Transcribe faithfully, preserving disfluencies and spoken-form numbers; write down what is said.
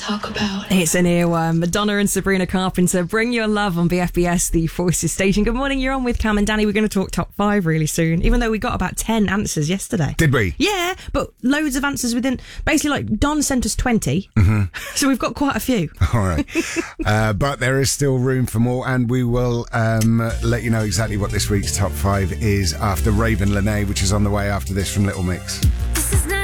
talk about? It's an earworm. Madonna and Sabrina Carpenter, Bring Your Love on B F B S, the Voices station. Good morning, you're on with Cam and Danny. We're going to talk top five really soon, even though we got about ten answers yesterday. Did we? Yeah, but loads of answers within, basically like Don sent us twenty, mm-hmm. so we've got quite a few. All right. uh, but there is still room for more, and we will um, let you know exactly what this week's top five is after Raven Lene, which is on the way after this from Little Mix.